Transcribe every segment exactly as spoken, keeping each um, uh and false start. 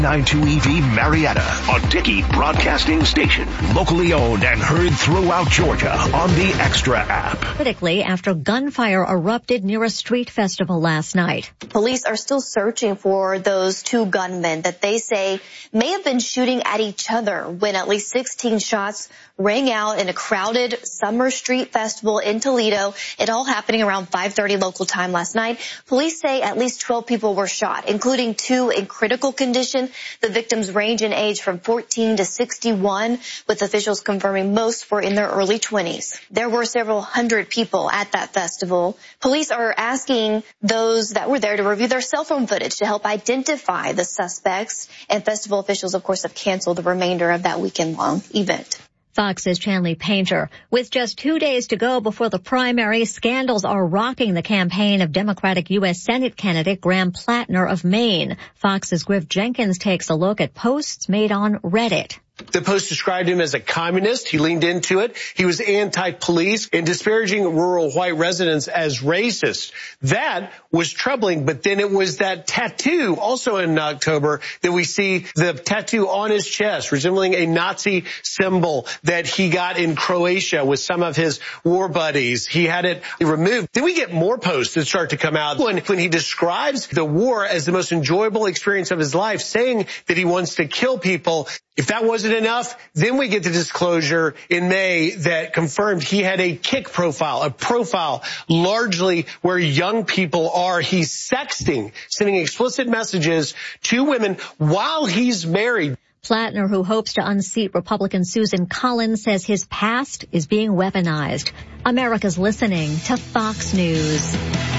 ninety-two E V Marietta, a Dickey Broadcasting station, locally owned and heard throughout Georgia on the Extra app. Critically, after gunfire erupted near a street festival last night. Police are still searching for those two gunmen that they say may have been shooting at each other when at least sixteen shots rang out in a crowded summer street festival in Toledo. It all happening around five thirty local time last night. Police say at least twelve people were shot, including two in critical condition. The victims range in age from fourteen to sixty-one, with officials confirming most were in their early twenties. There were several hundred people at that festival. Police are asking those that were there to review their cell phone footage to help identify the suspects. And festival officials, of course, have canceled the remainder of that weekend-long event. Fox's Chanley Painter. With just two days to go before the primary, scandals are rocking the campaign of Democratic U S Senate candidate Graham Plattner of Maine. Fox's Griff Jenkins takes a look at posts made on Reddit. The post described him as a communist. He leaned into it. He was anti-police and disparaging rural white residents as racist. That was troubling, but then it was that tattoo also in October that we see the tattoo on his chest resembling a Nazi symbol that he got in Croatia with some of his war buddies. He had it removed. Then we get more posts that start to come out when, when he describes the war as the most enjoyable experience of his life, saying that he wants to kill people. If that wasn't enough, then we get the disclosure in May that confirmed he had a Kik profile, a profile largely where young people are. He's sexting, sending explicit messages to women while he's married. Plattner, who hopes to unseat Republican Susan Collins, says his past is being weaponized. America's listening to Fox News.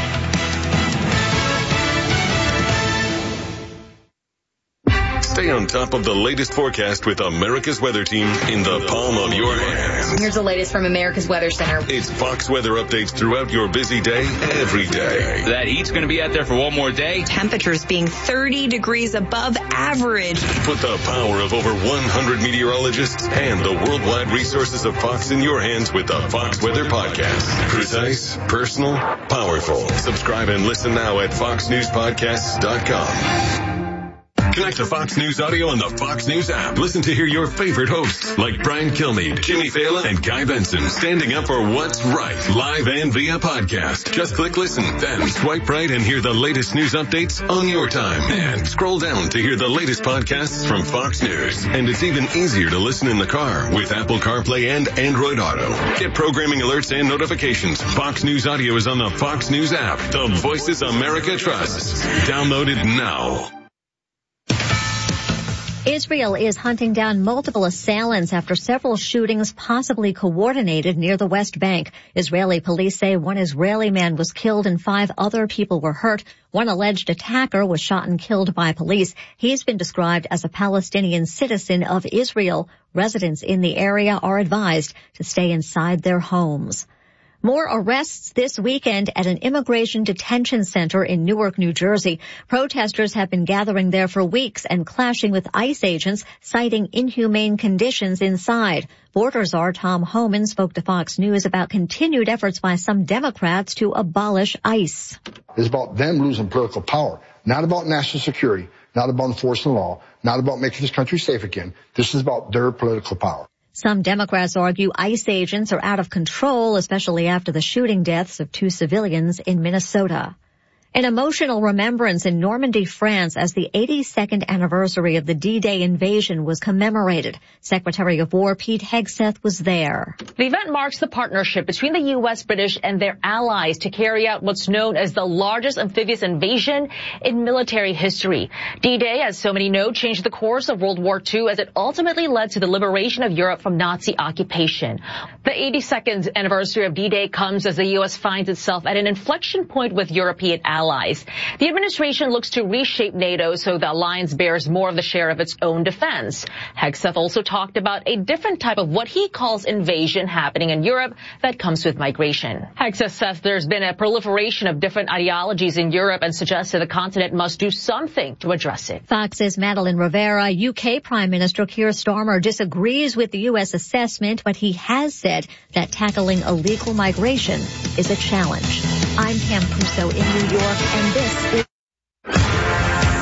Stay on top of the latest forecast with America's Weather Team in the palm of your hand. Here's the latest from America's Weather Center. It's Fox weather updates throughout your busy day, every day. That heat's going to be out there for one more day. Temperatures being thirty degrees above average. Put the power of over one hundred meteorologists and the worldwide resources of Fox in your hands with the Fox Weather Podcast. Precise, personal, powerful. Subscribe and listen now at fox news podcasts dot com. Connect to Fox News Audio on the Fox News app. Listen to hear your favorite hosts like Brian Kilmeade, Jimmy Fallon, and Guy Benson standing up for what's right, live and via podcast. Just click listen, then swipe right and hear the latest news updates on your time. And scroll down to hear the latest podcasts from Fox News. And it's even easier to listen in the car with Apple CarPlay and Android Auto. Get programming alerts and notifications. Fox News Audio is on the Fox News app. The voices America trusts. Download it now. Israel is hunting down multiple assailants after several shootings possibly coordinated near the West Bank. Israeli police say one Israeli man was killed and five other people were hurt. One alleged attacker was shot and killed by police. He's been described as a Palestinian citizen of Israel. Residents in the area are advised to stay inside their homes. More arrests this weekend at an immigration detention center in Newark, New Jersey. Protesters have been gathering there for weeks and clashing with ICE agents, citing inhumane conditions inside. Border czar Tom Homan spoke to Fox News about continued efforts by some Democrats to abolish ICE. It's about them losing political power, not about national security, not about enforcing the law, not about making this country safe again. This is about their political power. Some Democrats argue ICE agents are out of control, especially after the shooting deaths of two civilians in Minnesota. An emotional remembrance in Normandy, France, as the eighty-second anniversary of the D-Day invasion was commemorated. Secretary of War Pete Hegseth was there. The event marks the partnership between the U S, British, and their allies to carry out what's known as the largest amphibious invasion in military history. D-Day, as so many know, changed the course of World War Two as it ultimately led to the liberation of Europe from Nazi occupation. The eighty-second anniversary of D-Day comes as the U S finds itself at an inflection point with European allies. Allies. The administration looks to reshape NATO so the alliance bears more of the share of its own defense. Hegseth also talked about a different type of what he calls invasion happening in Europe that comes with migration. Hegseth says there's been a proliferation of different ideologies in Europe and suggested the continent must do something to address it. Fox's Madeline Rivera. U K Prime Minister Keir Starmer disagrees with the U S assessment, but he has said that tackling illegal migration is a challenge. I'm Pam Puso in New York, and this is...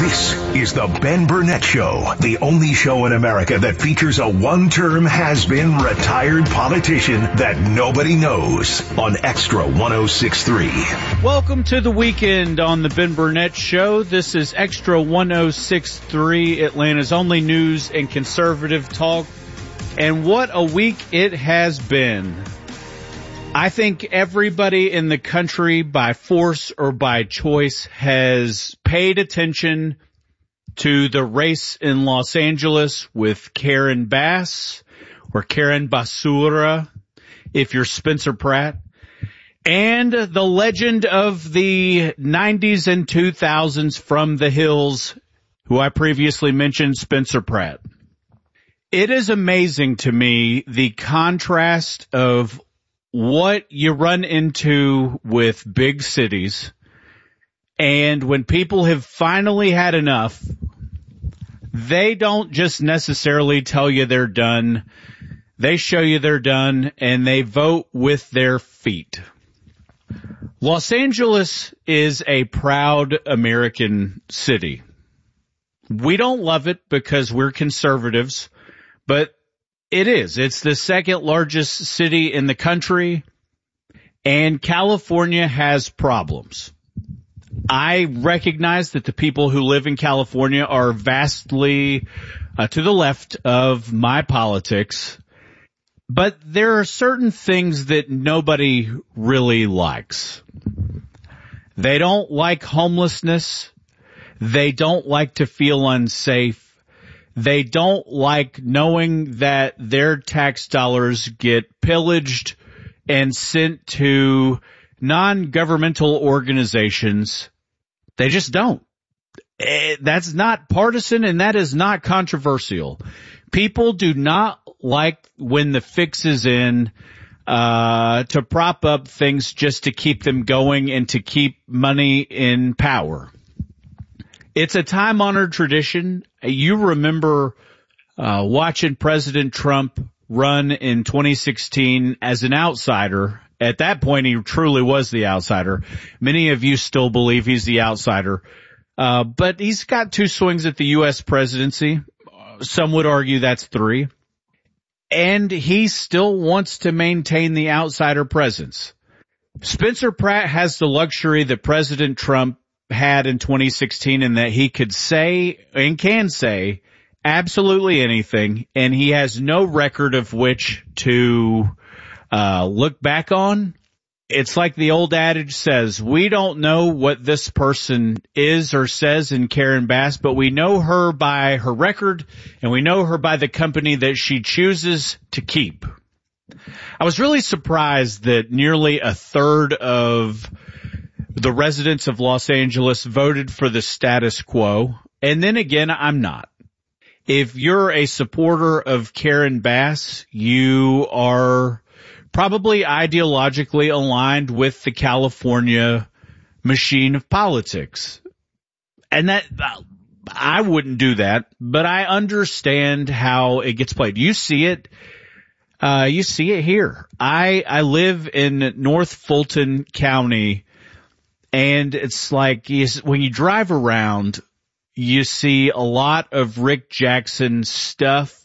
This is the Ben Burnett Show, the only show in America that features a one-term has-been retired politician that nobody knows on Extra one oh six point three. Welcome to the weekend on the Ben Burnett Show. This is Extra one oh six point three, Atlanta's only news and conservative talk. And what a week it has been. I think everybody in the country, by force or by choice, has paid attention to the race in Los Angeles with Karen Bass, or Karen Basura, if you're Spencer Pratt, and the legend of the nineties and two thousands from the hills, who I previously mentioned, Spencer Pratt. It is amazing to me the contrast of what you run into with big cities, and when people have finally had enough, they don't just necessarily tell you they're done. They show you they're done, and they vote with their feet. Los Angeles is a proud American city. We don't love it because we're conservatives, but it is. It's the second largest city in the country, and California has problems. I recognize that the people who live in California are vastly uh, to the left of my politics, but there are certain things that nobody really likes. They don't like homelessness. They don't like to feel unsafe. They don't like knowing that their tax dollars get pillaged and sent to non-governmental organizations. They just don't. That's not partisan, and that is not controversial. People do not like when the fix is in uh to prop up things just to keep them going and to keep money in power. It's a time-honored tradition. You remember uh watching President Trump run in twenty sixteen as an outsider. At that point, he truly was the outsider. Many of you still believe he's the outsider. Uh but he's got two swings at the U S presidency. Some would argue that's three. And he still wants to maintain the outsider presence. Spencer Pratt has the luxury that President Trump had in twenty sixteen, in that he could say and can say absolutely anything, and he has no record of which to uh look back on. It's like the old adage says, we don't know what this person is or says in Karen Bass, but we know her by her record, and we know her by the company that she chooses to keep. I was really surprised that nearly a third of the residents of Los Angeles voted for the status quo. And then again, I'm not. If you're a supporter of Karen Bass, you are probably ideologically aligned with the California machine of politics. And that, I wouldn't do that, but I understand how it gets played. You see it, uh, you see it here. I, I live in North Fulton County, and it's like you, when you drive around, you see a lot of Rick Jackson stuff,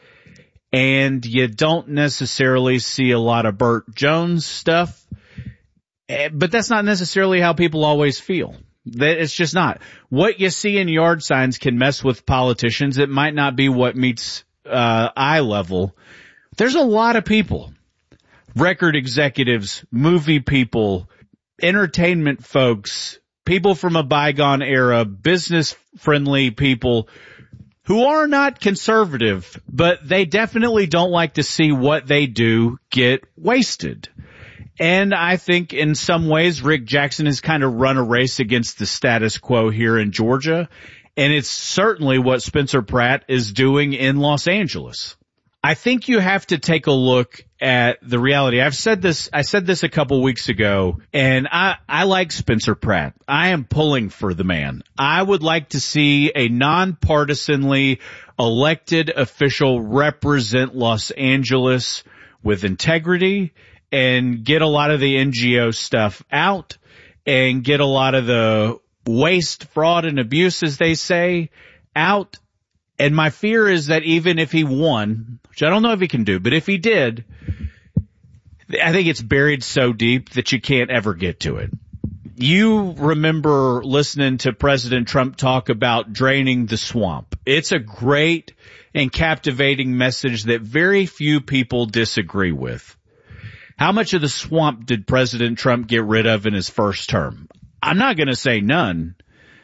and you don't necessarily see a lot of Burt Jones stuff. But that's not necessarily how people always feel. It's just not. What you see in yard signs can mess with politicians. It might not be what meets uh, eye level. There's a lot of people, record executives, movie people, entertainment folks, people from a bygone era, business-friendly people who are not conservative, but they definitely don't like to see what they do get wasted. And I think in some ways Rick Jackson has kind of run a race against the status quo here in Georgia, and it's certainly what Spencer Pratt is doing in Los Angeles. I think you have to take a look at the reality. I've said this, I said this a couple weeks ago, and I, I like Spencer Pratt. I am pulling for the man. I would like to see a nonpartisanly elected official represent Los Angeles with integrity and get a lot of the N G O stuff out and get a lot of the waste, fraud, and abuse, as they say, out. And my fear is that even if he won, which I don't know if he can do, but if he did, I think it's buried so deep that you can't ever get to it. You remember listening to President Trump talk about draining the swamp. It's a great and captivating message that very few people disagree with. How much of the swamp did President Trump get rid of in his first term? I'm not going to say none.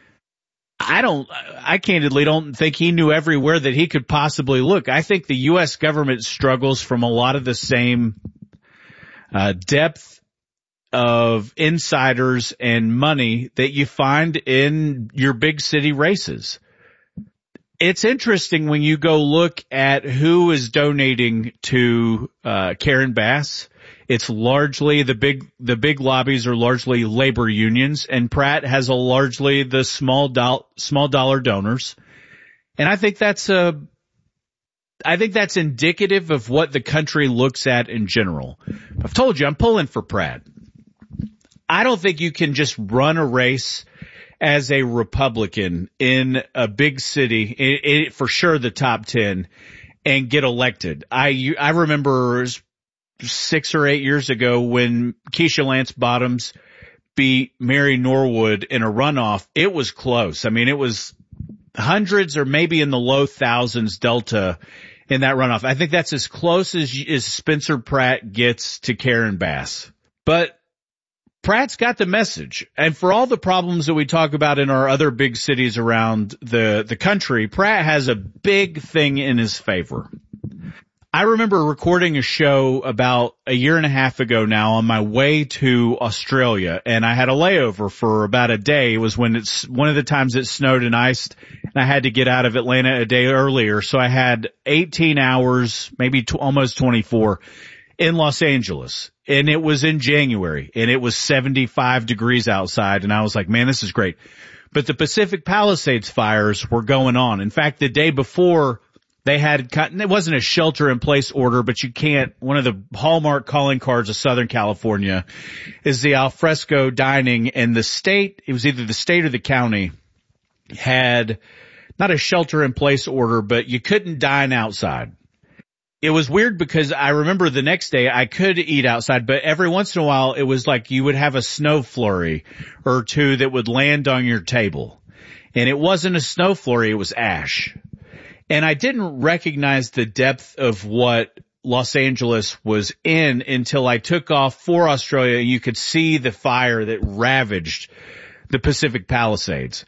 I don't, I candidly don't think he knew everywhere that he could possibly look. I think the U S government struggles from a lot of the same uh, depth of insiders and money that you find in your big city races. It's interesting when you go look at who is donating to uh, Karen Bass. It's largely the big, the big lobbies are largely labor unions, and Pratt has a largely the small do- small dollar donors. And I think that's a, I think that's indicative of what the country looks at in general. I've told you I'm pulling for Pratt. I don't think you can just run a race as a Republican in a big city, it, it, for sure the top ten, and get elected. I, I remember six or eight years ago when Keisha Lance Bottoms beat Mary Norwood in a runoff. It was close. I mean, it was hundreds or maybe in the low thousands delta in that runoff. I think that's as close as, as Spencer Pratt gets to Karen Bass. But Pratt's got the message. And for all the problems that we talk about in our other big cities around the, the country, Pratt has a big thing in his favor. I remember recording a show about a year and a half ago now on my way to Australia, and I had a layover for about a day. It was when it's one of the times it snowed and iced, and I had to get out of Atlanta a day earlier. So I had eighteen hours, maybe t- almost twenty-four in Los Angeles, and it was in January, and it was seventy-five degrees outside, and I was like, man, this is great. But the Pacific Palisades fires were going on. In fact, the day before, they had, it wasn't a shelter in place order, but you can't, one of the hallmark calling cards of Southern California is the alfresco dining, and the state, it was either the state or the county, had not a shelter in place order, but you couldn't dine outside. It was weird because I remember the next day I could eat outside, but every once in a while it was like you would have a snow flurry or two that would land on your table. And it wasn't a snow flurry, it was ash. And I didn't recognize the depth of what Los Angeles was in until I took off for Australia, and you could see the fire that ravaged the Pacific Palisades.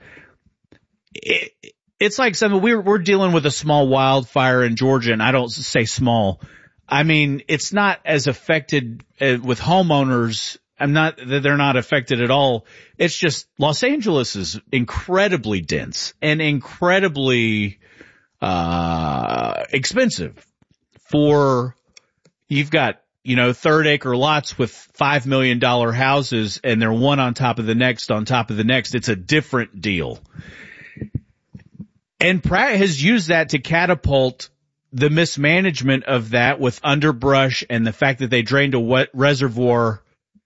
It, it's like something we're, we're dealing with a small wildfire in Georgia, and I don't say small. I mean, it's not as affected uh, with homeowners. I'm not that they're not affected at all. It's just Los Angeles is incredibly dense and incredibly Uh, expensive for, you've got, you know, third acre lots with five million dollars houses, and they're one on top of the next on top of the next. It's a different deal. And Pratt has used that to catapult the mismanagement of that with underbrush and the fact that they drained a wet reservoir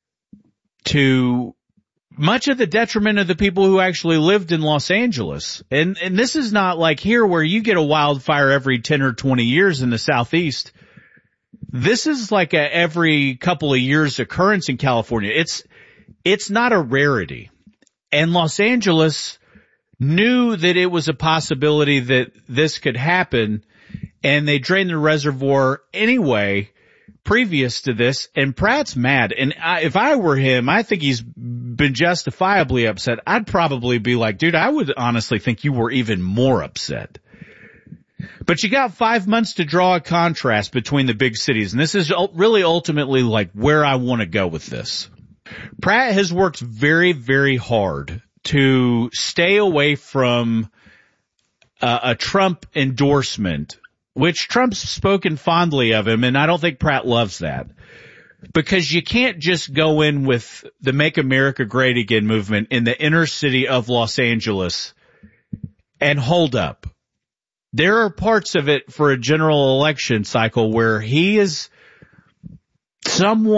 to much of the detriment of the people who actually lived in Los Angeles. And, and this is not like here where you get a wildfire every ten or twenty years in the Southeast. This is like a every couple of years occurrence in California. It's, it's not a rarity. And Los Angeles knew that it was a possibility that this could happen, and they drained the reservoir anyway previous to this, and Pratt's mad. And I, if I were him, I think he's been justifiably upset. I'd probably be like, dude, I would honestly think you were even more upset. But you got five months to draw a contrast between the big cities, and this is really ultimately like where I want to go with this. Pratt has worked very, very hard to stay away from uh, a Trump endorsement, which Trump's spoken fondly of him, and I don't think Pratt loves that. Because you can't just go in with the Make America Great Again movement in the inner city of Los Angeles and hold up. There are parts of it for a general election cycle where he is somewhat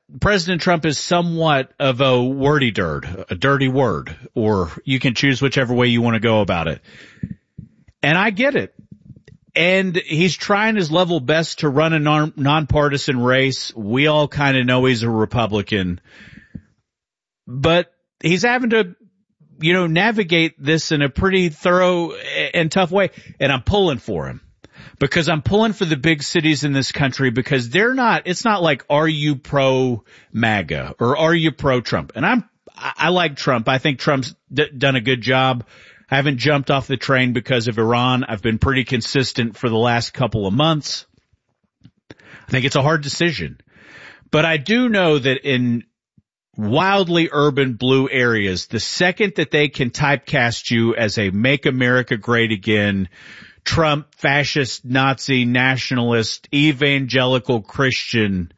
President Trump is somewhat of a wordy dirt, a dirty word, or you can choose whichever way you want to go about it. And I get it. And he's trying his level best to run a non- nonpartisan race. We all kind of know he's a Republican. But he's having to, you know, navigate this in a pretty thorough and tough way. And I'm pulling for him. Because I'm pulling for the big cities in this country because they're not, it's not like, are you pro MAGA or are you pro Trump? And I'm, I like Trump. I think Trump's d- done a good job. I haven't jumped off the train because of Iran. I've been pretty consistent for the last couple of months. I think it's a hard decision. But I do know that in wildly urban blue areas, the second that they can typecast you as a Make America Great Again, Trump, fascist, Nazi, nationalist, evangelical Christian,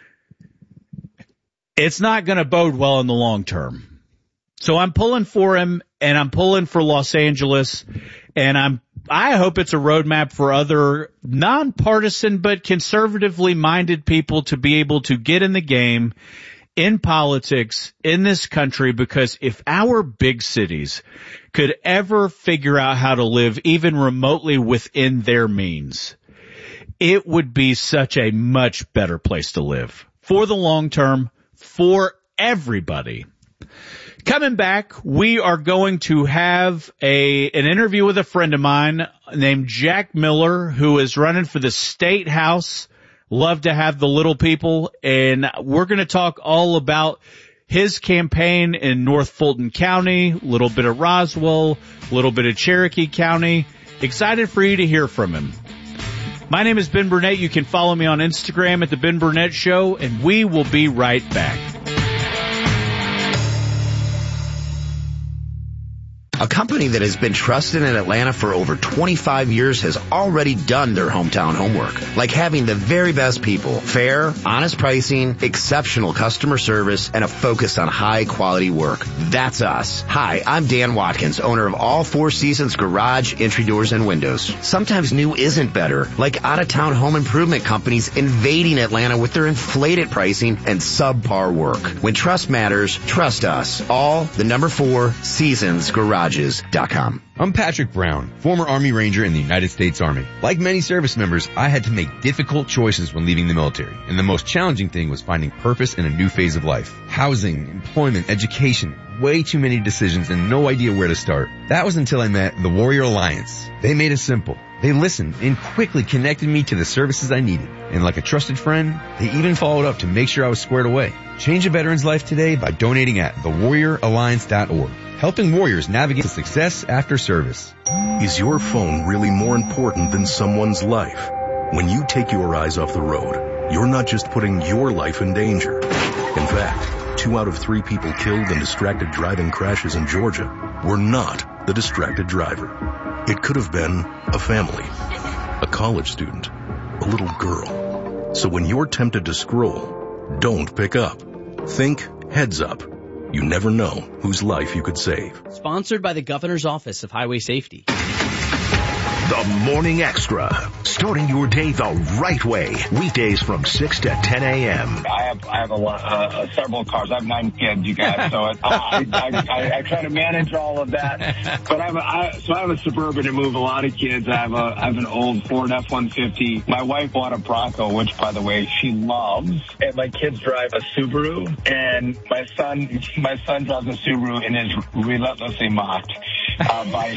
it's not going to bode well in the long term. So I'm pulling for him, and I'm pulling for Los Angeles, and I'm, I hope it's a roadmap for other nonpartisan but conservatively minded people to be able to get in the game in politics in this country, because if our big cities could ever figure out how to live even remotely within their means, it would be such a much better place to live for the long term, for everybody. Coming back, we are going to have a an interview with a friend of mine named Jack Miller, who is running for the State House. Love to have the little people, and we're going to talk all about his campaign in North Fulton County, a little bit of Roswell, a little bit of Cherokee County. Excited for you to hear from him. My name is Ben Burnett. You can follow me on Instagram at The Ben Burnett Show, and we will be right back. A company that has been trusted in Atlanta for over twenty-five years has already done their hometown homework, like having the very best people, fair, honest pricing, exceptional customer service, and a focus on high-quality work. That's us. Hi, I'm Dan Watkins, owner of All Four Seasons Garage, Entry Doors, and Windows. Sometimes new isn't better, like out-of-town home improvement companies invading Atlanta with their inflated pricing and subpar work. When trust matters, trust us. All the number four Seasons Garage. dot com. I'm Patrick Brown, former Army Ranger in the United States Army. Like many service members, I had to make difficult choices when leaving the military, and the most challenging thing was finding purpose in a new phase of life. Housing, employment, education, way too many decisions and no idea where to start. That was until I met the Warrior Alliance. They made it simple. They listened and quickly connected me to the services I needed. And like a trusted friend, they even followed up to make sure I was squared away. Change a veteran's life today by donating at the warrior alliance dot org. Helping warriors navigate success after service. Is your phone really more important than someone's life? When you take your eyes off the road, you're not just putting your life in danger. In fact, two out of three people killed in distracted driving crashes in Georgia were not the distracted driver. It could have been a family, a college student, a little girl. So when you're tempted to scroll, don't pick up. Think heads up. You never know whose life you could save. Sponsored by the Governor's Office of Highway Safety. The Morning Extra, starting your day the right way. Weekdays from six to ten a.m. I have I have a lot, uh, several cars. I have nine kids, you guys, so it, I, I, I, I try to manage all of that. But I have a, I, so I have a Suburban to move a lot of kids. I have a I have an old Ford F one fifty. My wife bought a Bronco, which, by the way, she loves. And my kids drive a Subaru, and my son my son drives a Subaru and is relentlessly mocked uh, by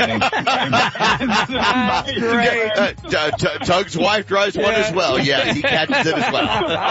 Great. Uh, t- t- Tug's wife drives one yeah. as well. Yeah, he catches it as well.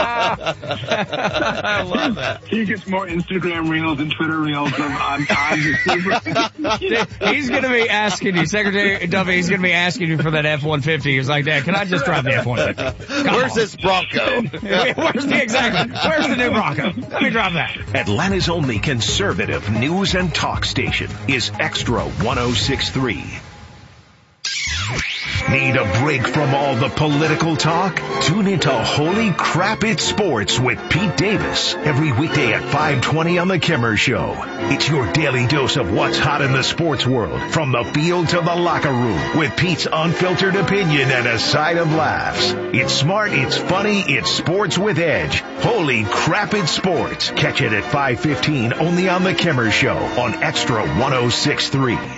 I love that. He gets more Instagram reels and Twitter reels on, on the He's going to be asking you, Secretary Duffy, he's going to be asking you for that F one fifty. He's like, Dad, can I just drive the F one fifty? Where's on. this Bronco? Where's the, exactly, where's the new Bronco? Let me drive that. Atlanta's only conservative news and talk station is Extra one oh six point three. Need a break from all the political talk? Tune into Holy Crap It's Sports with Pete Davis every weekday at five twenty on The Kimmer Show. It's your daily dose of what's hot in the sports world, from the field to the locker room, with Pete's unfiltered opinion and a side of laughs. It's smart, it's funny, it's sports with edge. Holy Crap It's Sports. Catch it at five fifteen only on The Kimmer Show on Extra one oh six point three.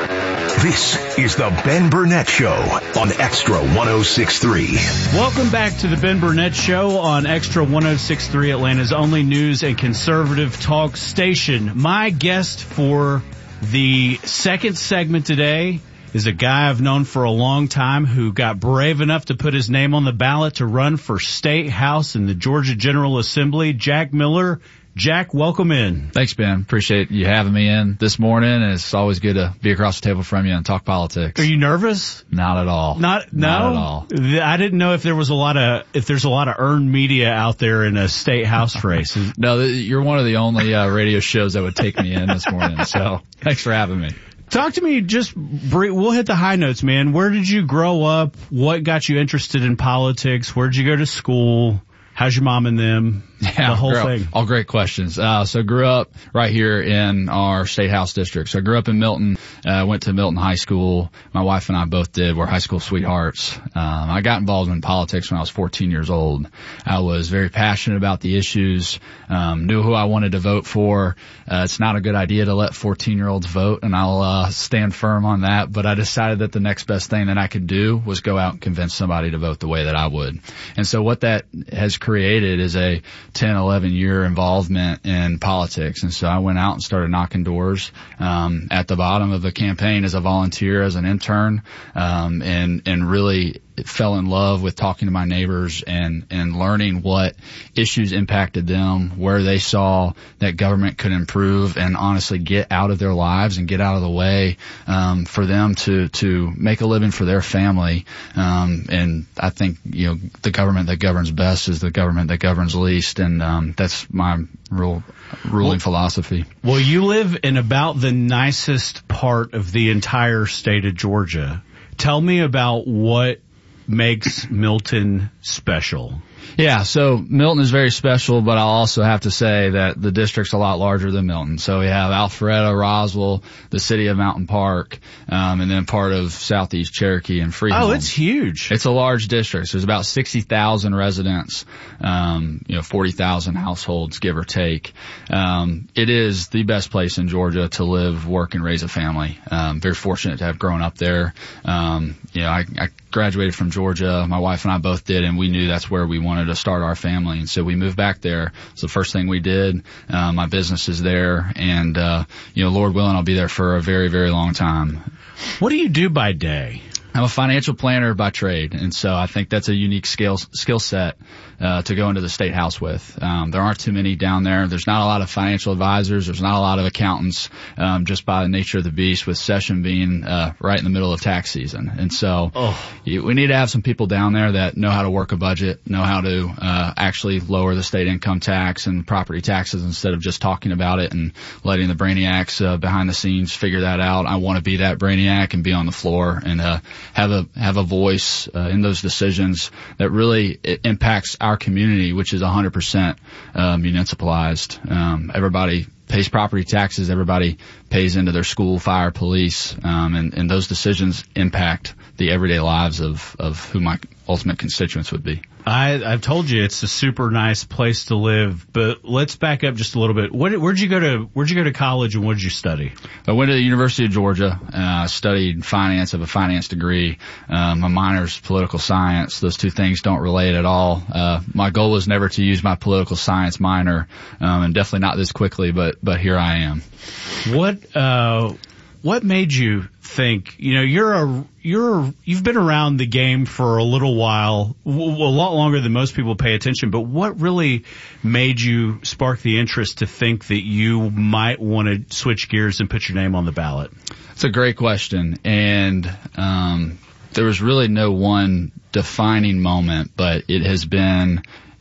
This is the Ben Burnett Show on Extra one oh six point three. Welcome back to the Ben Burnett Show on Extra one oh six point three, Atlanta's only news and conservative talk station. My guest for the second segment today is a guy I've known for a long time who got brave enough to put his name on the ballot to run for State House in the Georgia General Assembly. Jack Miller. Jack, welcome in. Thanks, Ben. Appreciate you having me in this morning. And it's always good to be across the table from you and talk politics. Are you nervous? Not at all. Not, no? Not at all. I didn't know if there was a lot of, if there's a lot of earned media out there in a state house race. No, you're one of the only uh, radio shows that would take me in this morning. So thanks for having me. Talk to me, just brief, we'll hit the high notes, man. Where did you grow up? What got you interested in politics? Where did you go to school? How's your mom and them? Yeah, the whole girl, thing. All great questions. Uh, so grew up right here in our State House district. So I grew up in Milton, uh, went to Milton High School. My wife and I both did. We're high school sweethearts. Um, I got involved in politics when I was fourteen years old. I was very passionate about the issues, um, knew who I wanted to vote for. Uh, it's not a good idea to let fourteen year olds vote, and I'll, uh, stand firm on that. But I decided that the next best thing that I could do was go out and convince somebody to vote the way that I would. And so what that has created is a ten, eleven year involvement in politics. And so I went out and started knocking doors, um, at the bottom of the campaign as a volunteer, as an intern, um, and, and really fell in love with talking to my neighbors and, and learning what issues impacted them, where they saw that government could improve and honestly get out of their lives and get out of the way, um, for them to, to make a living for their family. Um, and I think, you know, the government that governs best is the government that governs least. And, um, that's my real ruling well, philosophy. Well, you live in about the nicest part of the entire state of Georgia. Tell me about what makes Milton special. Yeah, so Milton is very special, but I'll also have to say that the district's a lot larger than Milton. So we have Alpharetta, Roswell, the city of Mountain Park, um, and then part of Southeast Cherokee and Freehold. Oh, it's huge. It's a large district. So there's about sixty thousand residents, um, you know, forty thousand households, give or take. Um, it is the best place in Georgia to live, work, and raise a family. Um, very fortunate to have grown up there. Um, you know, I, I graduated from Georgia. My wife and I both did, and we knew that's where we wanted to start our family. And so we moved back there. It's the first thing we did. Uh, my business is there, and, uh, you know, Lord willing, I'll be there for a very, very long time. What do you do by day? I'm a financial planner by trade, and so I think that's a unique skill skill set uh, to go into the State House with. Um, there aren't too many down there. There's not a lot of financial advisors. There's not a lot of accountants, um, just by the nature of the beast, with session being uh, right in the middle of tax season. And so oh. you, we need to have some people down there that know how to work a budget, know how to uh, actually lower the state income tax and property taxes instead of just talking about it and letting the brainiacs uh, behind the scenes figure that out. I want to be that brainiac and be on the floor and uh, have a have a voice uh, in those decisions that really it impacts our community, which is one hundred percent uh, municipalized. Um, everybody pays property taxes. Everybody pays into their school, fire, police, um, and, and those decisions impact the everyday lives of, of who my ultimate constituents would be. I, I've told you it's a super nice place to live, but let's back up just a little bit. What, where'd you go to, where'd you go to college and what did you study? I went to the University of Georgia, uh, studied finance, have a finance degree. Um, my minor's political science. Those two things don't relate at all. Uh, my goal was never to use my political science minor, um, and definitely not this quickly, but, but here I am. What, uh, what made you think, you know, you're a, you're, you've been around the game for a little while, a lot longer than most people pay attention, but what really made you spark the interest to think that you might want to switch gears and put your name on the ballot? It's a great question. And, um, there was really no one defining moment, but it has been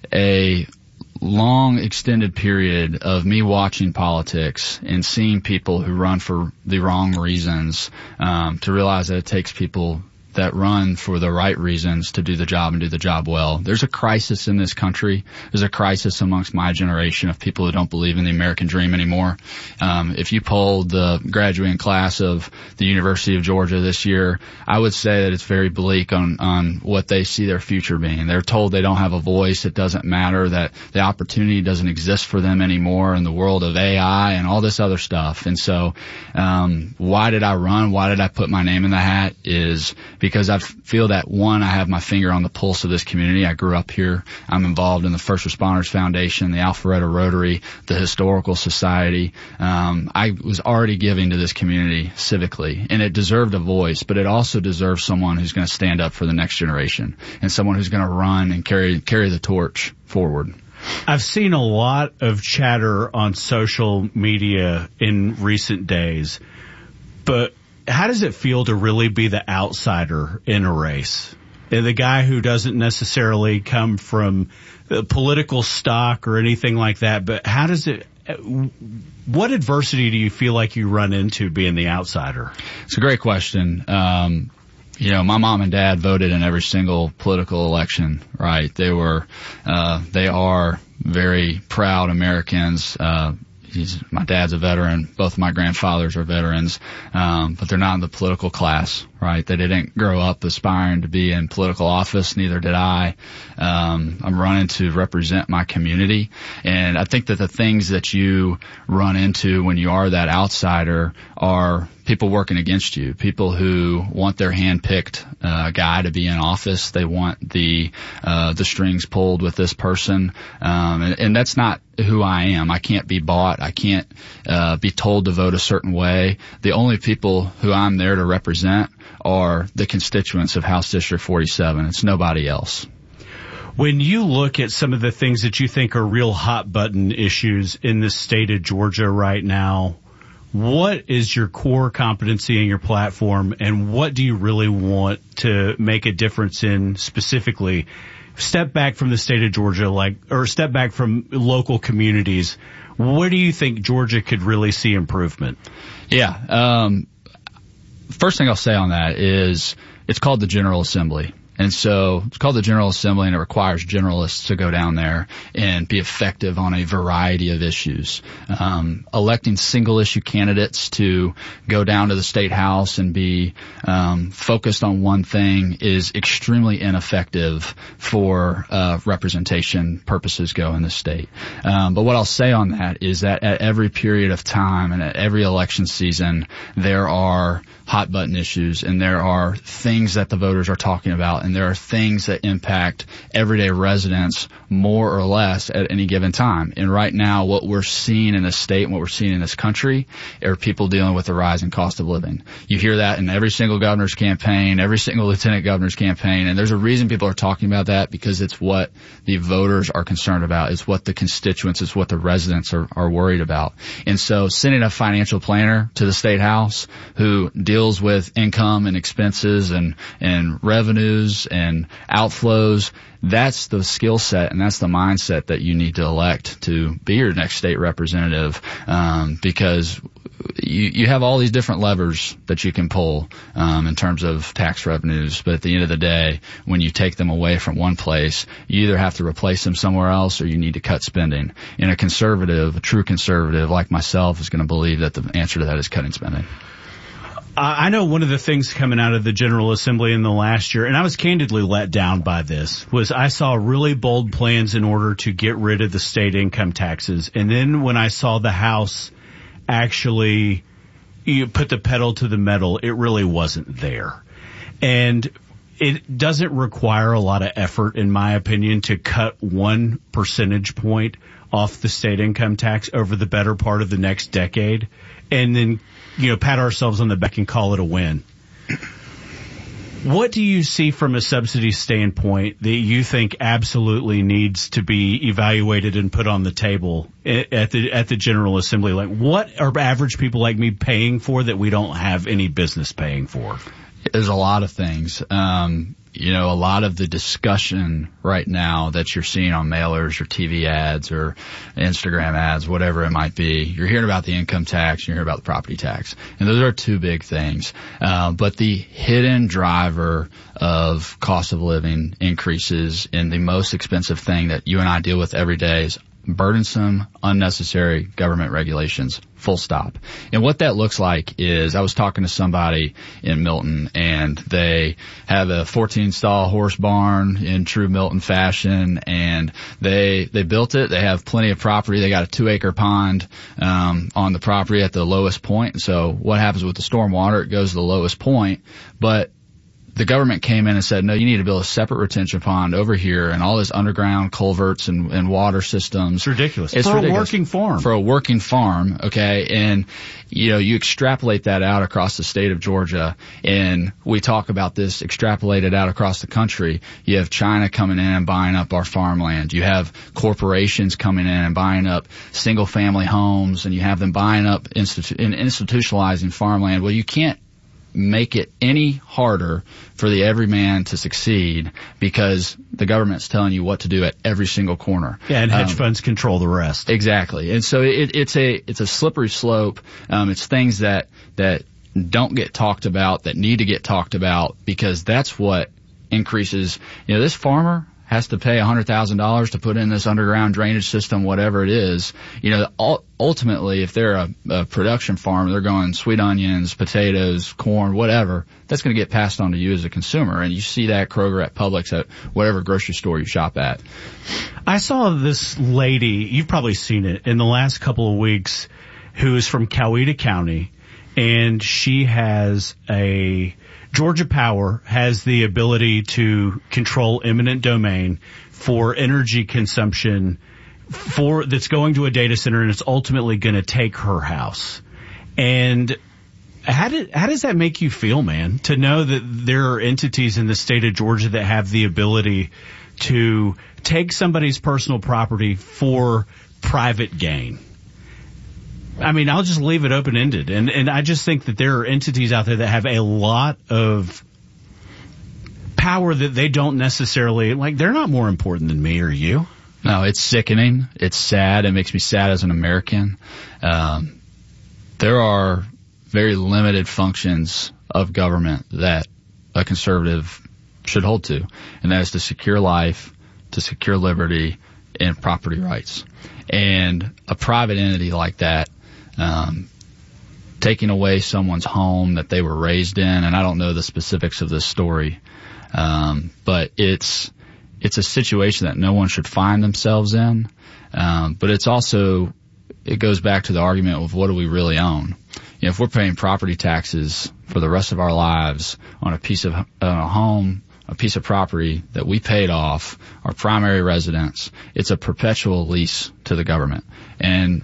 a long extended period of me watching politics and seeing people who run for the wrong reasons, um, to realize that it takes people that run for the right reasons to do the job and do the job well. There's a crisis in this country. There's a crisis amongst my generation of people who don't believe in the American dream anymore. Um, if you polled the graduating class of the University of Georgia this year, I would say that it's very bleak on, on what they see their future being. They're told they don't have a voice. It doesn't matter, that the opportunity doesn't exist for them anymore in the world of A I and all this other stuff. And so, um, why did I run? Why did I put my name in the hat? Is because I feel that, one, I have my finger on the pulse of this community. I grew up here. I'm involved in the First Responders Foundation, the Alpharetta Rotary, the Historical Society. Um, I was already giving to this community civically, and it deserved a voice, but it also deserves someone who's going to stand up for the next generation and someone who's going to run and carry carry the torch forward. I've seen a lot of chatter on social media in recent days, but how does it feel to really be the outsider in a race? The guy who doesn't necessarily come from political stock or anything like that, but how does it, what adversity do you feel like you run into being the outsider? It's a great question. Um, you know, my mom and dad voted in every single political election, right? They were, uh, they are very proud Americans. Uh, He's, my dad's a veteran. Both of my grandfathers are veterans, um, but they're not in the political class, right? They didn't grow up aspiring to be in political office. Neither did I. Um, I'm running to represent my community, and I think that the things that you run into when you are that outsider are people working against you, people who want their hand-picked uh, guy to be in office. They want the uh, the strings pulled with this person, um, and, and that's not who I am. I can't be bought. I can't uh, be told to vote a certain way. The only people who I'm there to represent are the constituents of House District forty-seven. It's nobody else. When you look at some of the things that you think are real hot-button issues in the state of Georgia right now, what is your core competency in your platform, and what do you really want to make a difference in specifically? Step back from the state of Georgia, like, or step back from local communities. Where do you think Georgia could really see improvement? Yeah. Um, first thing I'll say on that is it's called the General Assembly. And so it's called the General Assembly, and it requires generalists to go down there and be effective on a variety of issues. Um, electing single-issue candidates to go down to the State House and be um, focused on one thing is extremely ineffective for uh, representation purposes go in the state. Um, but what I'll say on that is that at every period of time and at every election season, there are hot-button issues, and there are things that the voters are talking about, and there are things that impact everyday residents more or less at any given time. And right now, what we're seeing in this state and what we're seeing in this country are people dealing with the rising cost of living. You hear that in every single governor's campaign, every single lieutenant governor's campaign, and there's a reason people are talking about that, because it's what the voters are concerned about. It's what the constituents, it's what the residents are, are worried about. And so sending a financial planner to the State House who deals with income and expenses and, and revenues and outflows, that's the skill set and that's the mindset that you need to elect to be your next state representative, um, because you, you have all these different levers that you can pull um, in terms of tax revenues, but at the end of the day, when you take them away from one place, you either have to replace them somewhere else or you need to cut spending. And a conservative, a true conservative like myself, is going to believe that the answer to that is cutting spending. I know one of the things coming out of the General Assembly in the last year, and I was candidly let down by this, was I saw really bold plans in order to get rid of the state income taxes. And then when I saw the House actually you put the pedal to the metal, it really wasn't there. And it doesn't require a lot of effort, in my opinion, to cut one percentage point off the state income tax over the better part of the next decade, and then, you know, pat ourselves on the back and call it a win. What do you see from a subsidy standpoint that you think absolutely needs to be evaluated and put on the table at the at the General Assembly? Like, what are average people like me paying for that we don't have any business paying for? There's a lot of things. Um, you know, a lot of the discussion right now that you're seeing on mailers or T V ads or Instagram ads, whatever it might be, you're hearing about the income tax, you're hearing about the property tax. And those are two big things. Uh, but the hidden driver of cost of living increases in the most expensive thing that you and I deal with every day is burdensome, unnecessary government regulations, full stop. And what that looks like is, I was talking to somebody in Milton, and they have a fourteen stall horse barn in true Milton fashion, and they they built it. They have plenty of property. They got a two acre pond um on the property at the lowest point. So what happens with the storm water? It goes to the lowest point, but the government came in and said, no, you need to build a separate retention pond over here and all this underground culverts and, and water systems. It's ridiculous. It's for ridiculous. a working farm. For a working farm, okay? And, you know, you extrapolate that out across the state of Georgia, and we talk about this extrapolated out across the country. You have China coming in and buying up our farmland. You have corporations coming in and buying up single-family homes, and you have them buying up institu- and institutionalizing farmland. Well, you can't make it any harder for the everyman to succeed because the government's telling you what to do at every single corner. Yeah, and hedge um, funds control the rest. Exactly. And so it, it's a it's a slippery slope. Um, it's things that that don't get talked about that need to get talked about, because that's what increases. You know, this farmer has to pay one hundred thousand dollars to put in this underground drainage system, whatever it is. You know, ultimately, if they're a, a production farm, they're going sweet onions, potatoes, corn, whatever, that's going to get passed on to you as a consumer. And you see that at Kroger, at Publix, at whatever grocery store you shop at. I saw this lady, you've probably seen it, in the last couple of weeks, who is from Coweta County, and she has a... Georgia Power has the ability to control eminent domain for energy consumption for that's going to a data center, and it's ultimately going to take her house. And how did how does that make you feel, man, to know that there are entities in the state of Georgia that have the ability to take somebody's personal property for private gain? I mean, I'll just leave it open-ended. And, and I just think that there are entities out there that have a lot of power that they don't necessarily, like, they're not more important than me or you. No, it's sickening. It's sad. It makes me sad as an American. Um, there are very limited functions of government that a conservative should hold to, and that is to secure life, to secure liberty, and property rights. And a private entity like that, Um, taking away someone's home that they were raised in, and I don't know the specifics of this story, um, but it's it's a situation that no one should find themselves in. Um, but it's also, it goes back to the argument of what do we really own? You know, if we're paying property taxes for the rest of our lives on a piece of on a home, a piece of property that we paid off, our primary residence, it's a perpetual lease to the government. And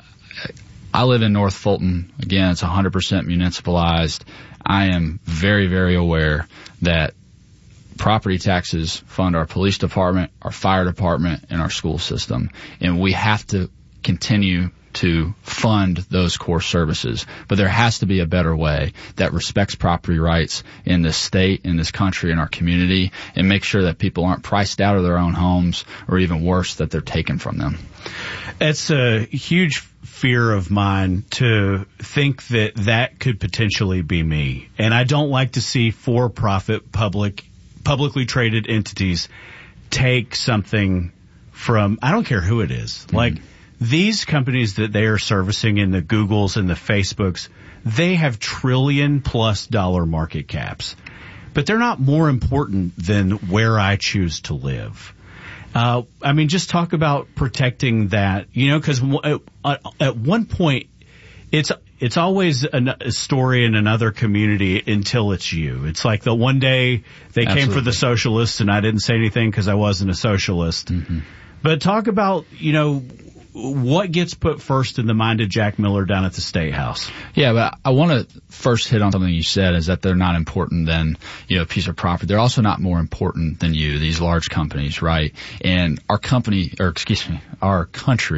I live in North Fulton. Again, it's one hundred percent municipalized. I am very, very aware that property taxes fund our police department, our fire department, and our school system. And we have to continue to fund those core services. But there has to be a better way that respects property rights in this state, in this country, in our community, and make sure that people aren't priced out of their own homes, or even worse, that they're taken from them. It's a huge fear of mine to think that that could potentially be me. And I don't like to see for-profit public, publicly traded entities take something from, I don't care who it is. Mm-hmm. Like, these companies that they are servicing in the Googles and the Facebooks, they have trillion plus dollar market caps, but they're not more important than where I choose to live. Uh, I mean, just talk about protecting that, you know, because at, at one point, it's it's always a, a story in another community until it's you. It's like the one day they Absolutely. Came for the socialists and I didn't say anything because I wasn't a socialist. Mm-hmm. But talk about, you know, what gets put first in the mind of Jack Miller down at the State House? Yeah, but I want to first hit on something you said, is that they're not important than, you know, a piece of property. They're also not more important than you, these large companies, right? And our company, or excuse me, our country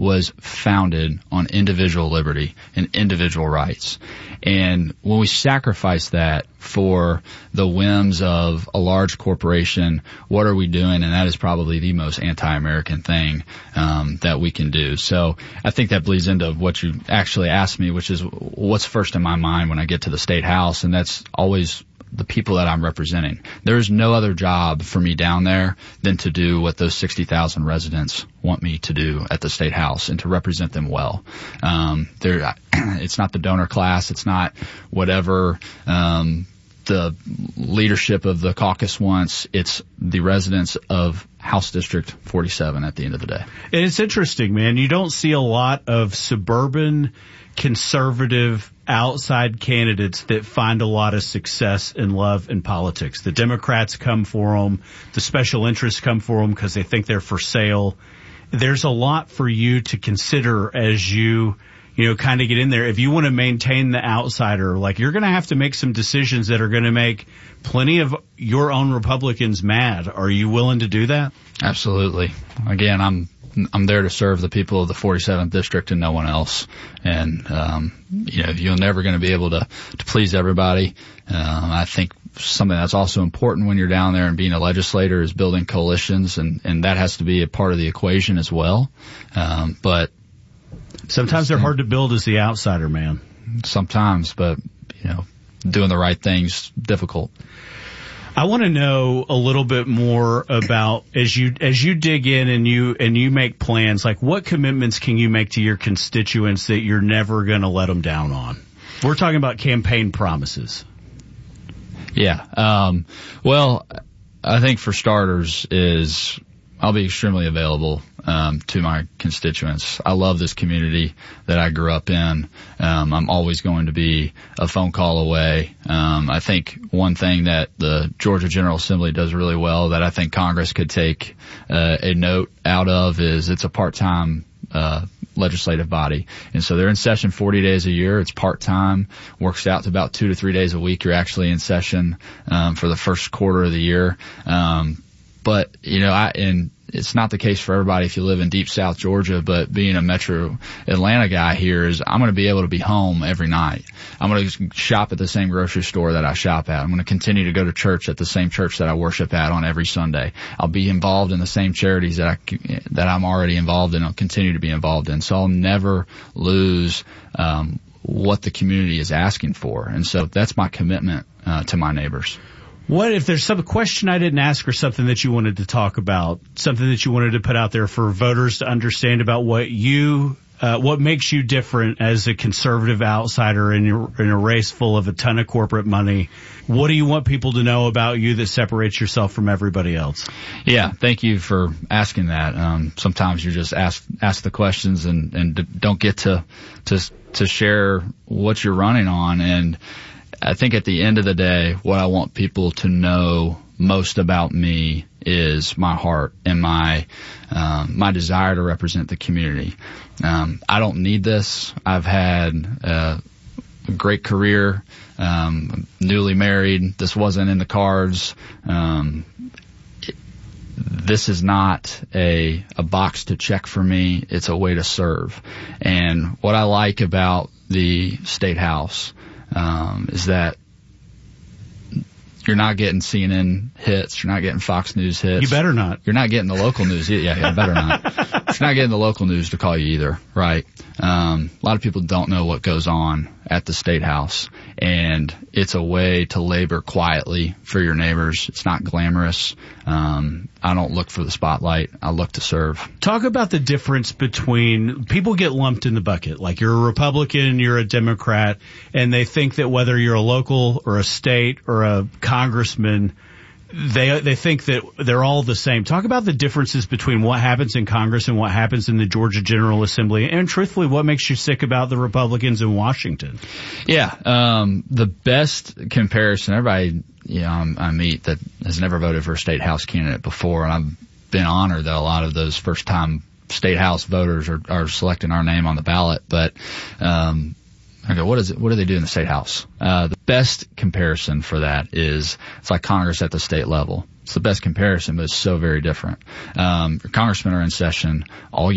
was founded on individual liberty and individual rights. And when we sacrifice that for the whims of a large corporation, what are we doing? And that is probably the most anti-American thing um, that we can do. So I think that bleeds into what you actually asked me, which is what's first in my mind when I get to the State House, and that's always the people that I'm representing. There's no other job for me down there than to do what those sixty thousand residents want me to do at the State House and to represent them well. Um, there, it's not the donor class. It's not whatever, um, the leadership of the caucus wants. It's the residents of House District forty-seven at the end of the day. And it's interesting, man. You don't see a lot of suburban conservative outside candidates that find a lot of success and love in politics. The Democrats come for them. The special interests come for them because they think they're for sale. There's a lot for you to consider as you, you know, kind of get in there. If you want to maintain the outsider, like, you're going to have to make some decisions that are going to make plenty of your own Republicans mad. Are you willing to do that? Absolutely. Again, I'm I'm there to serve the people of the forty-seventh district and no one else. And, um, you know, you're never going to be able to, to please everybody. Um, I think something that's also important when you're down there and being a legislator is building coalitions, and, and that has to be a part of the equation as well. Um, but sometimes they're hard to build as the outsider, man. Sometimes, but, you know, doing the right thing's difficult. I want to know a little bit more about, as you as you dig in and you and you make plans, like, what commitments can you make to your constituents that you're never going to let them down on? We're talking about campaign promises. Yeah. Um, well, I think for starters is I'll be extremely available um, to my constituents. I love this community that I grew up in. Um, I'm always going to be a phone call away. Um, I think one thing that the Georgia General Assembly does really well that I think Congress could take uh, a note out of is it's a part-time uh legislative body. And so they're in session forty days a year. It's part-time, works out to about two to three days a week. You're actually in session um, for the first quarter of the year. Um, but, you know, I, and it's not the case for everybody if you live in deep South Georgia, but being a metro Atlanta guy here is I'm going to be able to be home every night. I'm going to shop at the same grocery store that I shop at. I'm going to continue to go to church at the same church that I worship at on every Sunday. I'll be involved in the same charities that I, that I'm already involved in. I'll continue to be involved in. So I'll never lose, um, what the community is asking for. And so that's my commitment, uh, to my neighbors. What if there's some question I didn't ask or something that you wanted to talk about, something that you wanted to put out there for voters to understand about what you, uh, what makes you different as a conservative outsider in, your, in a race full of a ton of corporate money? What do you want people to know about you that separates yourself from everybody else? Yeah, thank you for asking that. Um, sometimes you just ask ask the questions and, and don't get to to to share what you're running on. And I think at the end of the day, what I want people to know most about me is my heart and my um, my desire to represent the community. Um, I don't need this. I've had uh, a great career, um, newly married. This wasn't in the cards. Um, it, this is not a a box to check for me. It's a way to serve. And what I like about the State House Um, is that you're not getting C N N hits. You're not getting Fox News hits. You better not. You're not getting the local news. Yeah, yeah, better not. You're not getting the local news to call you either, right? Um, a lot of people don't know what goes on at the State House, and it's a way to labor quietly for your neighbors. It's not glamorous. Um, I don't look for the spotlight. I look to serve. Talk about the difference between people get lumped in the bucket. Like, you're a Republican, you're a Democrat, and they think that whether you're a local or a state or a congressman, they they think that they're all the same. Talk about the differences between what happens in Congress and what happens in the Georgia General Assembly, and truthfully, what makes you sick about the Republicans in Washington? Yeah, um, the best comparison, everybody, you know, I meet that has never voted for a state house candidate before, and I've been honored that a lot of those first-time state house voters are, are selecting our name on the ballot. But um, I go, what is it? What do they do in the state house? Uh, the best comparison for that is it's like Congress at the state level. It's the best comparison, but it's so very different. Um, your congressmen are in session all year.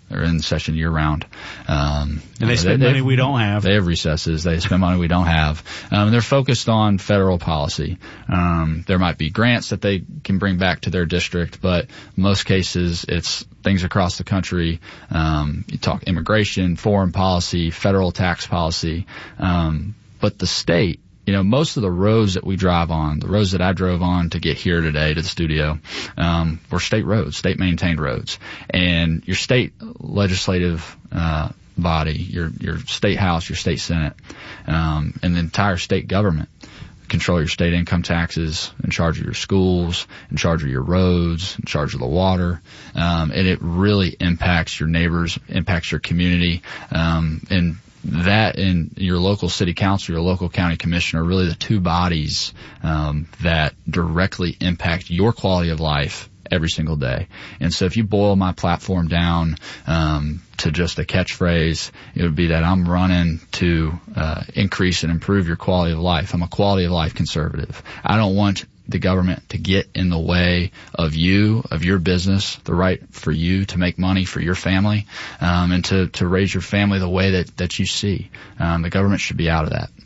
They're in session year round. Um, and they spend they, money we don't have. They have recesses. They spend money we don't have. Um, they're focused on federal policy. Um, there might be grants that they can bring back to their district, but in most cases it's things across the country. Um, you talk immigration, foreign policy, federal tax policy. Um, but the state, you know, most of the roads that we drive on, the roads that I drove on to get here today to the studio, um, were state roads, state maintained roads. And your state legislative, uh, body, your, your state house, your state senate, um, and the entire state government control your state income taxes, in charge of your schools, in charge of your roads, in charge of the water. Um, and it really impacts your neighbors, impacts your community, um, and that and your local city council, your local county commission are really the two bodies um, that directly impact your quality of life every single day. And so if you boil my platform down um, to just a catchphrase, it would be that I'm running to uh, increase and improve your quality of life. I'm a quality of life conservative. I don't want the government to get in the way of you, of your business, the right for you to make money for your family, um, and to, to raise your family the way that, that you see. Um, the government should be out of that.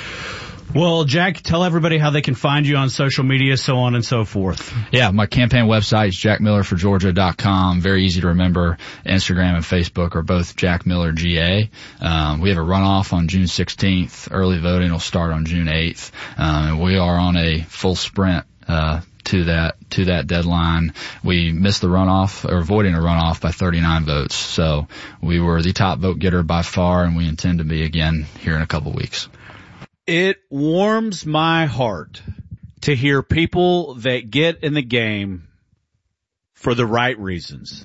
Well, Jack, tell everybody how they can find you on social media, so on and so forth. Yeah, my campaign website is jack miller for georgia dot com. Very easy to remember. Instagram and Facebook are both Jack Miller G A. Um, we have a runoff on June sixteenth. Early voting will start on June eighth. Um, and we are on a full sprint uh to that to that deadline. We missed the runoff, or avoiding a runoff, by thirty-nine votes. So we were the top vote getter by far, and we intend to be again here in a couple weeks. It warms my heart to hear people that get in the game for the right reasons.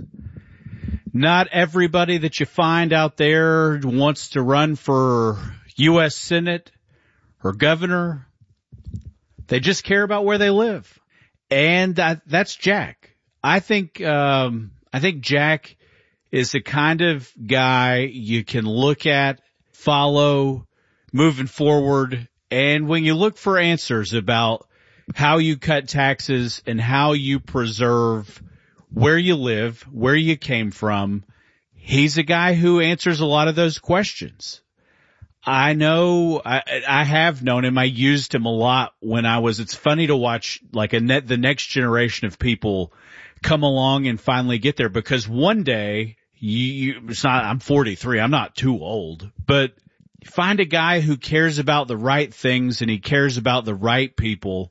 Not everybody that you find out there wants to run for U S Senate or governor. They just care about where they live. And that, that's Jack. I think, um, I think Jack is the kind of guy you can look at, follow, moving forward. And when you look for answers about how you cut taxes and how you preserve where you live, where you came from, he's a guy who answers a lot of those questions. I know, I, I have known him. I used him a lot when I was, it's funny to watch like a net, the next generation of people come along and finally get there, because one day you, you it's not, I'm forty-three. I'm not too old, but find a guy who cares about the right things and he cares about the right people.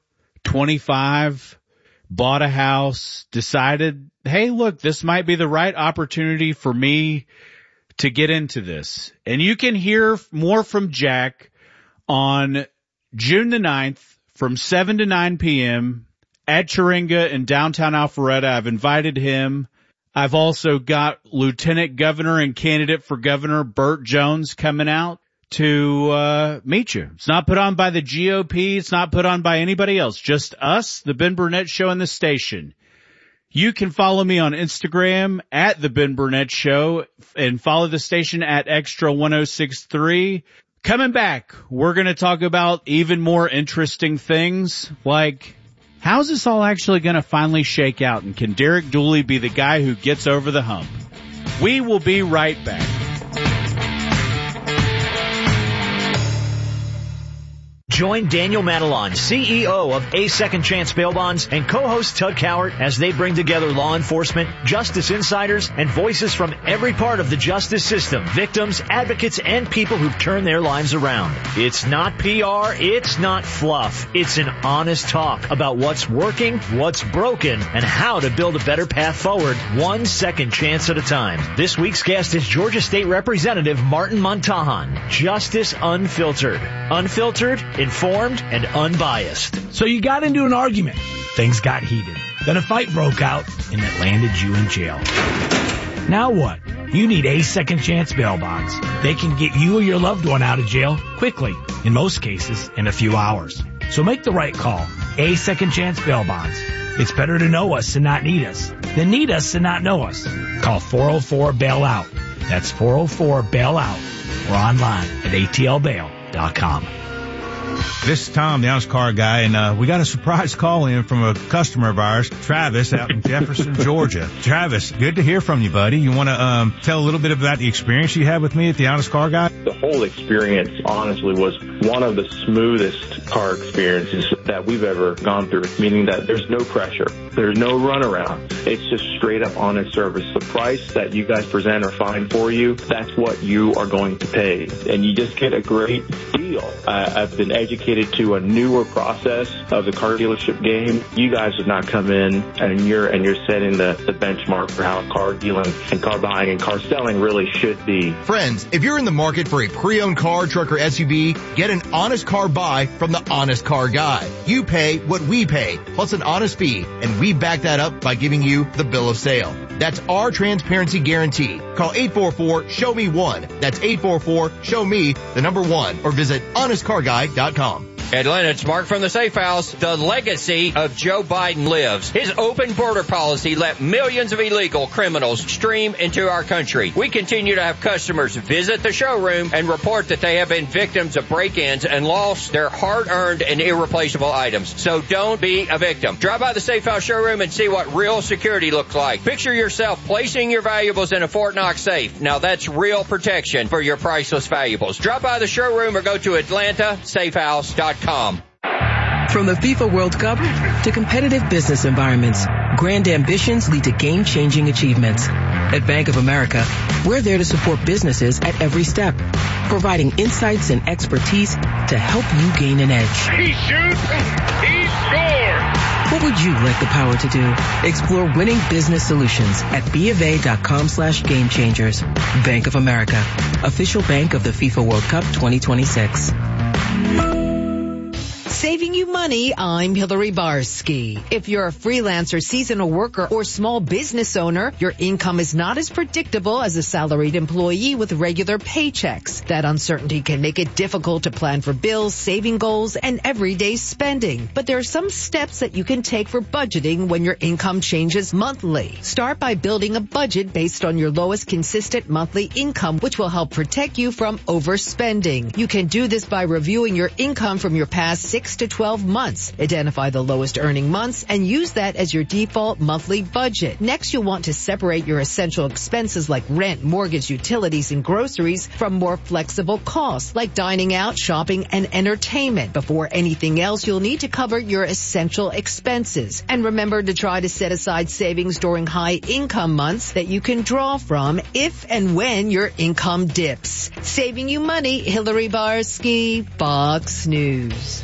twenty-five, bought a house, decided, hey, look, this might be the right opportunity for me to get into this. And you can hear more from Jack on June the ninth from seven to nine p.m. at Chiringa in downtown Alpharetta. I've invited him. I've also got Lieutenant Governor and candidate for governor Burt Jones coming out to uh meet you. It's not put on by the G O P. It's not put on by anybody else. Just us, the Ben Burnett Show, and the station. You can follow me on Instagram at the Ben Burnett Show and follow the station at Extra ten sixty-three. Coming back, we're going to talk about even more interesting things like, how's this all actually going to finally shake out, and can Derek Dooley be the guy who gets over the hump? We will be right back. Join Daniel Matalon, C E O of A Second Chance Bail Bonds, and co-host Tug Cowart as they bring together law enforcement, justice insiders, and voices from every part of the justice system, victims, advocates, and people who've turned their lives around. It's not P R, it's not fluff. It's an honest talk about what's working, what's broken, and how to build a better path forward, one second chance at a time. This week's guest is Georgia State Representative Martin Montahan. Justice Unfiltered. Unfiltered, informed, and unbiased. So you got into an argument. Things got heated. Then a fight broke out, and it landed you in jail. Now what? You need A Second Chance Bail Bonds. They can get you or your loved one out of jail quickly, in most cases in a few hours. So make the right call. A Second Chance Bail Bonds. It's better to know us and not need us than need us and not know us. Call four oh four bail out. That's four oh four bail out, or online at A T L bail dot com. This is Tom, the Honest Car Guy, and uh, we got a surprise call in from a customer of ours, Travis, out in Jefferson, Georgia. Travis, good to hear from you, buddy. You want to um, tell a little bit about the experience you had with me at the Honest Car Guy? The whole experience, honestly, was one of the smoothest car experiences that we've ever gone through, meaning that there's no pressure. There's no runaround. It's just straight up honest service. The price that you guys present or find for you, that's what you are going to pay. And you just get a great deal. I, I've been educated to a newer process of the car dealership game. You guys have not come in and you're and you're setting the, the benchmark for how car dealing and car buying and car selling really should be. Friends, if you're in the market for a pre-owned car, truck, or S U V, get an honest car buy from the Honest Car Guy. You pay what we pay, plus an honest fee, and we back that up by giving you the bill of sale. That's our transparency guarantee. Call eight four four, show me one. That's eight four four, show me the number one, or visit honest car guy dot com. Atlanta, it's Mark from the Safe House. The legacy of Joe Biden lives. His open border policy let millions of illegal criminals stream into our country. We continue to have customers visit the showroom and report that they have been victims of break-ins and lost their hard-earned and irreplaceable items. So don't be a victim. Drive by the Safe House showroom and see what real security looks like. Picture yourself placing your valuables in a Fort Knox safe. Now that's real protection for your priceless valuables. Drop by the showroom or go to atlanta safe house dot com. From the FIFA World Cup to competitive business environments, grand ambitions lead to game-changing achievements. At Bank of America, we're there to support businesses at every step, providing insights and expertise to help you gain an edge. He shoots, he scores! What would you like the power to do? Explore winning business solutions at BofA.com slash game changers. Bank of America, official bank of the FIFA World Cup twenty twenty-six. Saving you money, I'm Hillary Barsky. If you're a freelancer, seasonal worker, or small business owner, your income is not as predictable as a salaried employee with regular paychecks. That uncertainty can make it difficult to plan for bills, saving goals, and everyday spending. But there are some steps that you can take for budgeting when your income changes monthly. Start by building a budget based on your lowest consistent monthly income, which will help protect you from overspending. You can do this by reviewing your income from your past six to twelve months. Identify the lowest earning months and use that as your default monthly budget. Next, you'll want to separate your essential expenses like rent, mortgage, utilities, and groceries from more flexible costs like dining out, shopping, and entertainment. Before anything else, you'll need to cover your essential expenses. And remember to try to set aside savings during high income months that you can draw from if and when your income dips. Saving you money, Hillary Barsky, Fox News.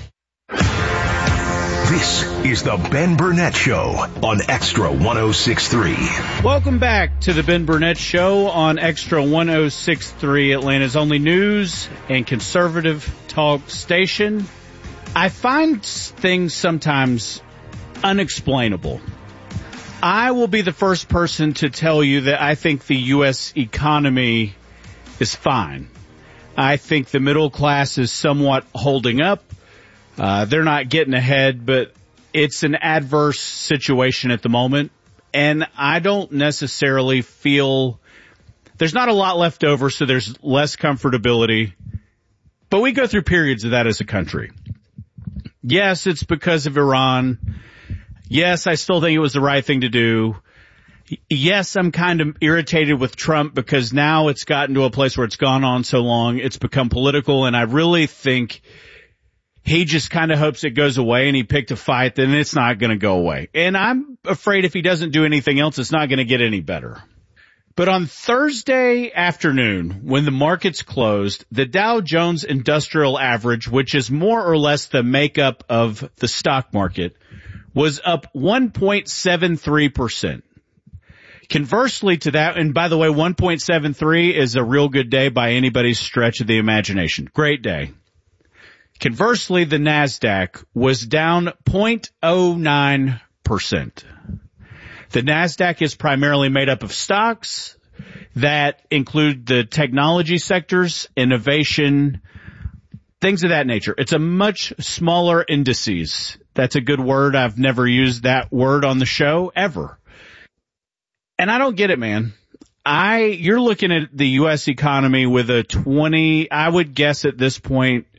This is the Ben Burnett Show on Extra one oh six point three. Welcome back to the Ben Burnett Show on Extra one oh six point three, Atlanta's only news and conservative talk station. I find things sometimes unexplainable. I will be the first person to tell you that I think the U S economy is fine. I think the middle class is somewhat holding up. Uh, they're not getting ahead, but it's an adverse situation at the moment. And I don't necessarily feel there's not a lot left over, so there's less comfortability. But we go through periods of that as a country. Yes, it's because of Iran. Yes, I still think it was the right thing to do. Yes, I'm kind of irritated with Trump because now it's gotten to a place where it's gone on so long. It's become political, and I really think he just kind of hopes it goes away, and he picked a fight, then it's not going to go away. And I'm afraid if he doesn't do anything else, it's not going to get any better. But on Thursday afternoon, when the markets closed, the Dow Jones Industrial Average, which is more or less the makeup of the stock market, was up one point seven three percent. Conversely to that, and by the way, one point seven three is a real good day by anybody's stretch of the imagination. Great day. Conversely, the NASDAQ was down zero point zero nine percent. The NASDAQ is primarily made up of stocks that include the technology sectors, innovation, things of that nature. It's a much smaller indices. That's a good word. I've never used that word on the show ever. And I don't get it, man. I, you're looking at the U S economy with a twenty, I would guess at this point,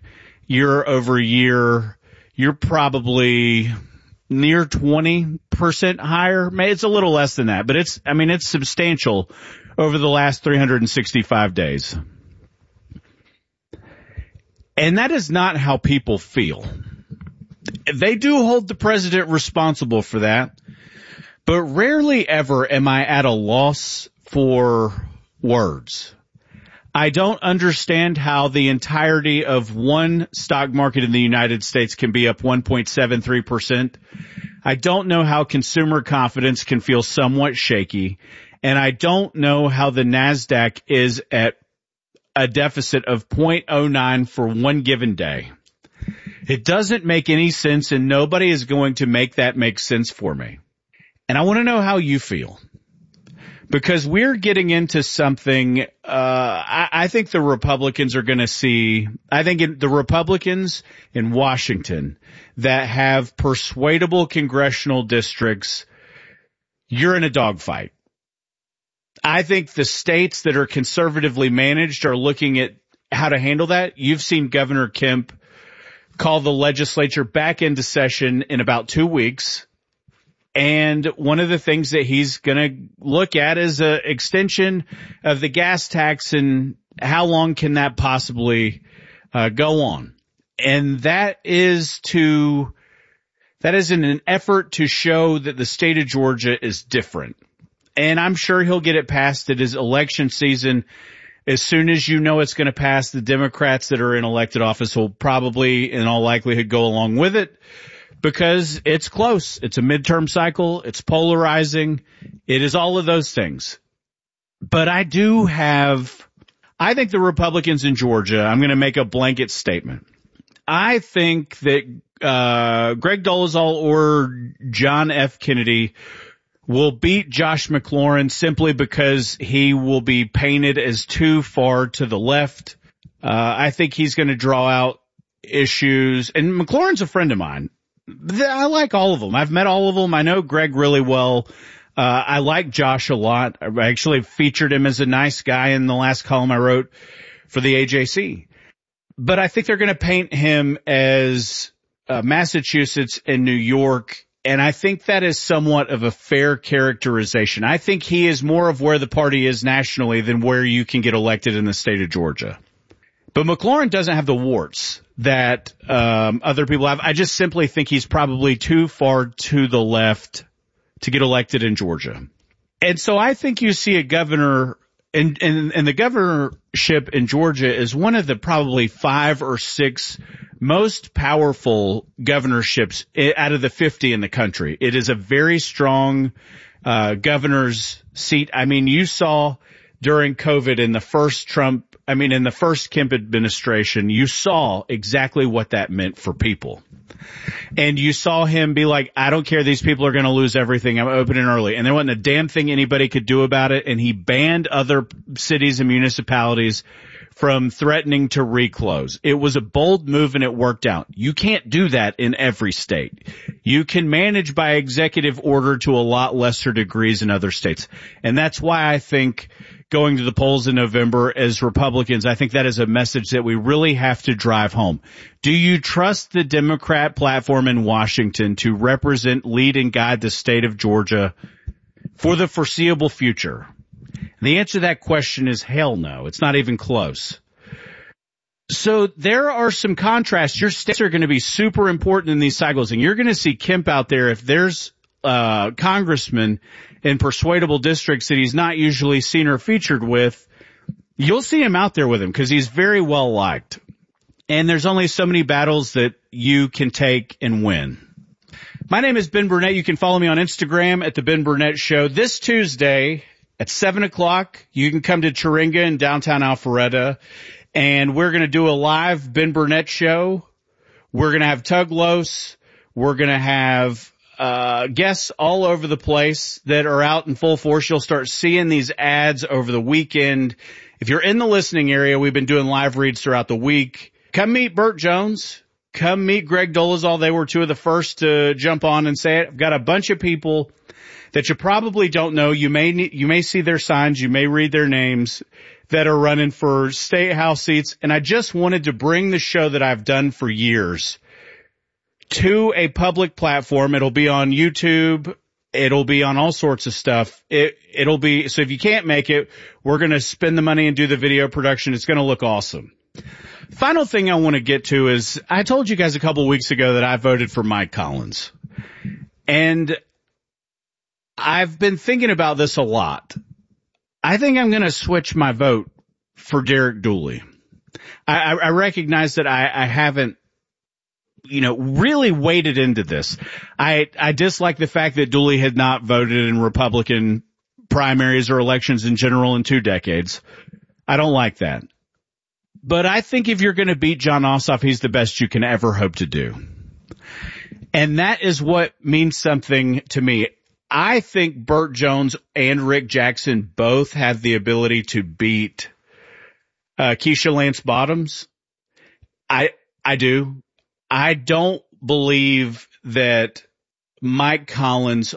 year over year, you're probably near twenty percent higher. It's a little less than that, but it's, I mean, it's substantial over the last three hundred sixty-five days. And that is not how people feel. They do hold the president responsible for that, but rarely ever am I at a loss for words. I don't understand how the entirety of one stock market in the United States can be up one point seven three percent. I don't know how consumer confidence can feel somewhat shaky, and I don't know how the NASDAQ is at a deficit of zero point zero nine for one given day. It doesn't make any sense, and nobody is going to make that make sense for me. And I want to know how you feel. Because we're getting into something, uh, I, I think the Republicans are going to see, I think in, the Republicans in Washington that have persuadable congressional districts, you're in a dogfight. I think the states that are conservatively managed are looking at how to handle that. You've seen Governor Kemp call the legislature back into session in about two weeks. And one of the things that he's going to look at is an extension of the gas tax and how long can that possibly uh, go on. And that is to, that is in an effort to show that the state of Georgia is different. And I'm sure he'll get it passed. It is election season. As soon as you know it's going to pass, the Democrats that are in elected office will probably, in all likelihood, go along with it. Because it's close. It's a midterm cycle. It's polarizing. It is all of those things. But I do have, I think the Republicans in Georgia, I'm going to make a blanket statement. I think that uh Greg Dolezal or John F. Kennedy will beat Josh McLaurin simply because he will be painted as too far to the left. Uh I think he's going to draw out issues. And McLaurin's a friend of mine. I like all of them. I've met all of them. I know Greg really well. Uh, I like Josh a lot. I actually featured him as a nice guy in the last column I wrote for the A J C. But I think they're going to paint him as uh, Massachusetts and New York. And I think that is somewhat of a fair characterization. I think he is more of where the party is nationally than where you can get elected in the state of Georgia. But McLaurin doesn't have the warts that um other people have. I just simply think he's probably too far to the left to get elected in Georgia. And so I think you see a governor, and, and, and the governorship in Georgia is one of the probably five or six most powerful governorships out of the fifty in the country. It is a very strong uh governor's seat. I mean, you saw during COVID in the first Trump I mean, in the first Kemp administration, you saw exactly what that meant for people. And you saw him be like, I don't care. These people are going to lose everything. I'm opening early. And there wasn't a damn thing anybody could do about it. And he banned other cities and municipalities from threatening to reclose. It was a bold move and it worked out. You can't do that in every state. You can manage by executive order to a lot lesser degrees in other states. And that's why I think going to the polls in November as Republicans, I think that is a message that we really have to drive home. Do you trust the Democrat platform in Washington to represent, lead, and guide the state of Georgia for the foreseeable future? The answer to that question is hell no. It's not even close. So there are some contrasts. Your states are going to be super important in these cycles, and you're going to see Kemp out there. If there's uh congressman in persuadable districts that he's not usually seen or featured with, you'll see him out there with him because he's very well liked. And there's only so many battles that you can take and win. My name is Ben Burnett. You can follow me on Instagram at The Ben Burnett Show. This Tuesday at seven o'clock, you can come to Turinga in downtown Alpharetta, and we're going to do a live Ben Burnett Show. We're going to have Tug Los. We're going to have Uh, guests all over the place that are out in full force. You'll start seeing these ads over the weekend. If you're in the listening area, we've been doing live reads throughout the week. Come meet Burt Jones. Come meet Greg Dolezal. They were two of the first to jump on and say it. I've got a bunch of people that you probably don't know. You may, you may see their signs. You may read their names. that are running for state house seats. And I just wanted to bring the show that I've done for years to a public platform. It'll be on YouTube. It'll be on all sorts of stuff. It, it'll be, so if you can't make it, we're going to spend the money and do the video production. It's going to look awesome. Final thing I want to get to is I told you guys a couple of weeks ago that I voted for Mike Collins. And I've been thinking about this a lot. I think I'm going to switch my vote for Derek Dooley. I, I recognize that I, I haven't, you know, really waded into this. I, I dislike the fact that Dooley had not voted in Republican primaries or elections in general in two decades. I don't like that. But I think if you're going to beat Jon Ossoff, he's the best you can ever hope to do. And that is what means something to me. I think Burt Jones and Rick Jackson both have the ability to beat uh, Keisha Lance Bottoms. I, I do. I don't believe that Mike Collins